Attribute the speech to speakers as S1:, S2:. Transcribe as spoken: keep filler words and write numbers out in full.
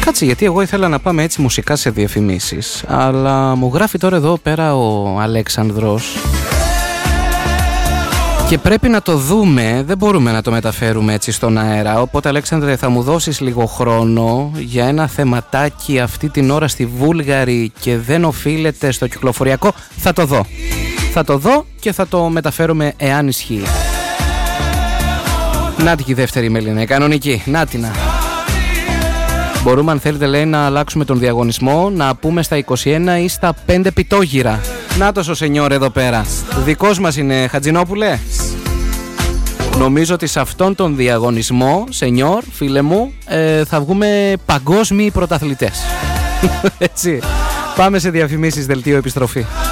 S1: Κάτσε, γιατί εγώ ήθελα να πάμε έτσι μουσικά σε διαφημίσεις, αλλά μου γράφει τώρα εδώ πέρα ο Αλέξανδρος και πρέπει να το δούμε, δεν μπορούμε να το μεταφέρουμε έτσι στον αέρα. Οπότε, Αλέξανδρε, θα μου δώσεις λίγο χρόνο για ένα θεματάκι αυτή την ώρα στη Βούλγαρη και δεν οφείλεται στο κυκλοφοριακό. Θα το δω. Θα το δω και θα το μεταφέρουμε εάν ισχύει. Νάτι και η δεύτερη μελίνα, η κανονική. Νάτινα. Μπορούμε, αν θέλετε, λέει, να αλλάξουμε τον διαγωνισμό, να πούμε στα είκοσι ένα ή στα πέντε πιτόγυρα. Νάτος ο σενιόρ εδώ πέρα. Δικός μας είναι, Χατζηνόπουλε. Νομίζω ότι σε αυτόν τον διαγωνισμό, σενιόρ, φίλε μου, ε, θα βγούμε παγκόσμιοι πρωταθλητές. Έτσι. Πάμε σε διαφημίσεις, δελτίο, επιστροφή.